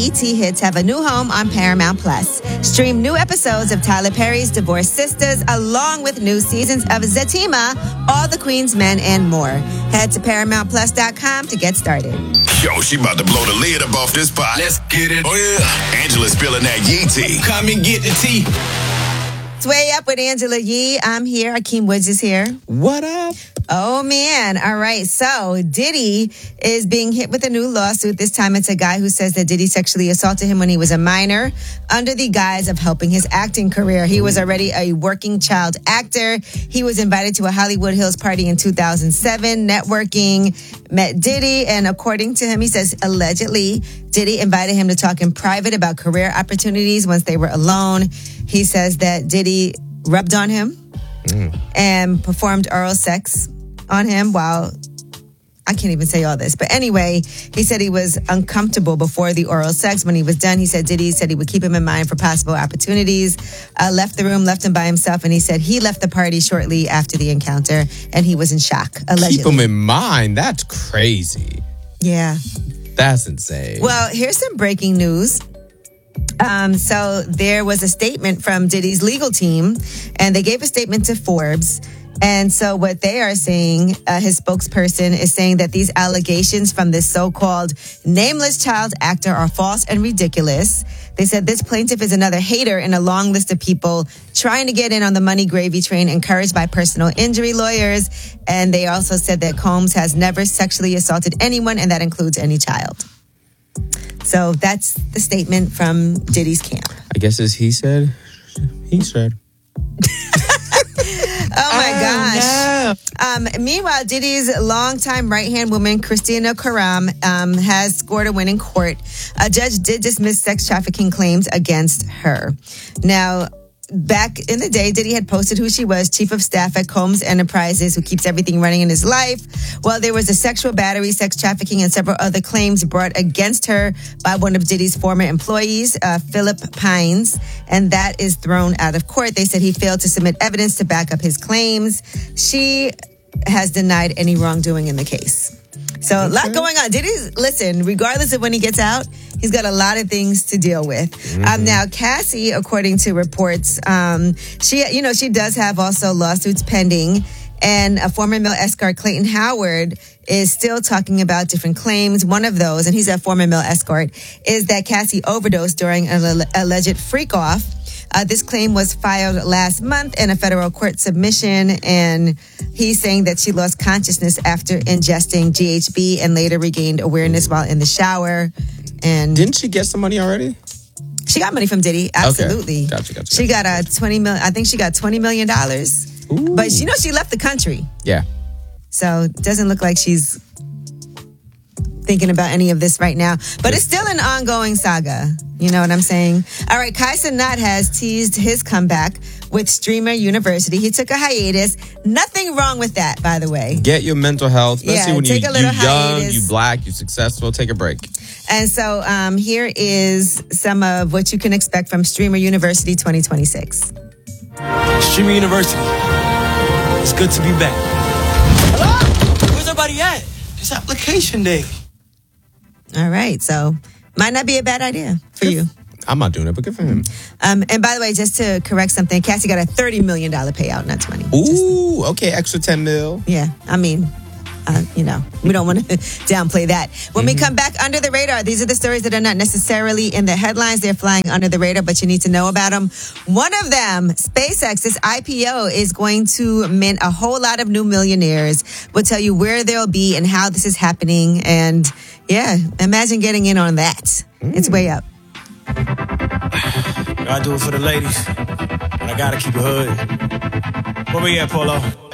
BET hits have a new home on Paramount Plus. Stream new episodes of Tyler Perry's Divorced Sisters, along with new seasons of Zatima, All the Queen's Men, and more. Head to ParamountPlus.com to get started. Yo, she about to blow the lid up off this pot. Let's get it. Oh, yeah. Angela's spilling that Yee tea. Come and get the tea. It's Way Up with Angela Yee. I'm here. Akeem Woods is here. What up? Oh, man. All right. So Diddy is being hit with a new lawsuit. This time it's a guy who says that Diddy sexually assaulted him when he was a minor under the guise of helping his acting career. He was already a working child actor. He was invited to a Hollywood Hills party in 2007, networking, met Diddy. And according to him, he says allegedly Diddy invited him to talk in private about career opportunities once they were alone. He says that Diddy rubbed on him and performed oral sex on him while, I can't even say all this. But anyway, he said he was uncomfortable before the oral sex. When he was done, Diddy said he would keep him in mind for possible opportunities. Left the room, left him by himself. And he said he left the party shortly after the encounter and he was in shock, allegedly. Keep him in mind? That's crazy. Yeah. That's insane. Well, here's some breaking news. So there was a statement from Diddy's legal team, and they gave a statement to Forbes. And so what they are saying, his spokesperson is saying that these allegations from this so-called nameless child actor are false and ridiculous. They said this plaintiff is another hater in a long list of people trying to get in on the money gravy train, encouraged by personal injury lawyers. And they also said that Combs has never sexually assaulted anyone, and that includes any child. So that's the statement from Diddy's camp. I guess as he said, he said. Oh my gosh. Meanwhile, Diddy's longtime right-hand woman, Christina Karam, has scored a win in court. A judge did dismiss sex trafficking claims against her. Now, back in the day, Diddy had posted who she was, chief of staff at Combs Enterprises, who keeps everything running in his life. Well, there was a sexual battery, sex trafficking, and several other claims brought against her by one of Diddy's former employees, Philip Pines, and that is thrown out of court. They said he failed to submit evidence to back up his claims. She has denied any wrongdoing in the case. So a lot going on. Diddy, listen, regardless of when he gets out, he's got a lot of things to deal with. Now, Cassie, according to reports, she does have also lawsuits pending. And a former male escort, Clayton Howard, is still talking about different claims. One of those, and he's a former male escort, is that Cassie overdosed during an alleged freak-off. This claim was filed last month in a federal court submission, and he's saying that she lost consciousness after ingesting GHB and later regained awareness while in the shower. And didn't she get some money already? She got money from Diddy, absolutely. Okay. Gotcha. She got I think she got $20 million. Ooh. But she left the country. Yeah. So it doesn't look like she's thinking about any of this right now. But it's still an ongoing saga. You know what I'm saying? All right, Kai Cenat has teased his comeback with Streamer University. He took a hiatus. Nothing wrong with that, by the way. Get your mental health, especially when you're young, hiatus. you black, you successful. Take a break. And so here is some of what you can expect from Streamer University 2026. Streamer University. It's good to be back. Hello? Where's everybody at? It's application day. All right, so might not be a bad idea for you. I'm not doing it, but good for him. And by the way, just to correct something, Cassie got a $30 million payout, not 20. Ooh, okay, extra 10 mil. Yeah, I mean, we don't want to downplay that. When we come back under the radar, these are the stories that are not necessarily in the headlines. They're flying under the radar, but you need to know about them. One of them, SpaceX, this IPO is going to mint a whole lot of new millionaires. We'll tell you where they'll be and how this is happening. And yeah, imagine getting in on that. It's way up. Gotta do it for the ladies. But I gotta keep it hood. Where we at, Polo?